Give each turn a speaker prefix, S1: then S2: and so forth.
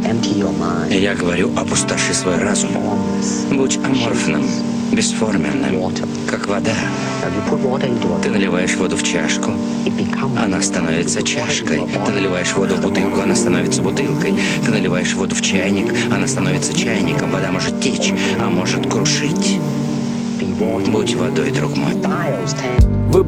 S1: Я говорю, опустоши свой разум. Будь аморфным, бесформенным, как вода. Ты наливаешь воду в чашку, она становится чашкой. Ты наливаешь воду в бутылку, она становится бутылкой. Ты наливаешь воду в чайник, она становится чайником. Вода может течь, а может крушить. Будь водой, друг мой.